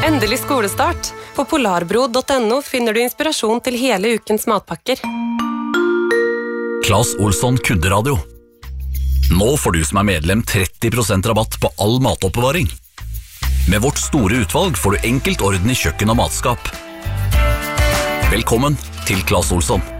Endelig skolestart. På polarbro.no finner du inspirasjon til hele ukens matpakker. Claes Olsson Kunderadio. Nå får du som medlem 30% rabatt på all matoppbevaring. Med vårt store utvalg får du enkelt orden i kjøkken og matskap. Velkommen til Claes Olsson.